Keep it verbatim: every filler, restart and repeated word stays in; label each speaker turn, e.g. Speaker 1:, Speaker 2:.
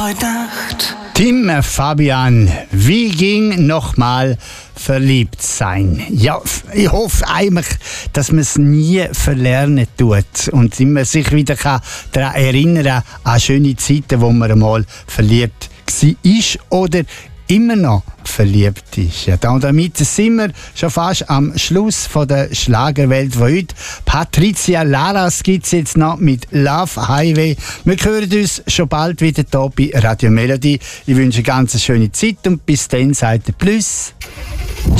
Speaker 1: Heute Nacht.
Speaker 2: Tim Fabian, wie ging nochmal verliebt sein? Ja, ich hoffe eigentlich, dass man es nie verlernen tut und immer sich wieder daran erinnern an schöne Zeiten, wo man einmal verliebt war oder immer noch verliebt ist. Ja, und damit sind wir schon fast am Schluss von der Schlagerwelt von heute. Patricia Laras gibt es jetzt noch mit Love Highway. Wir hören uns schon bald wieder hier bei Radio Melody. Ich wünsche eine ganz schöne Zeit und bis dann sagt ihr Plus.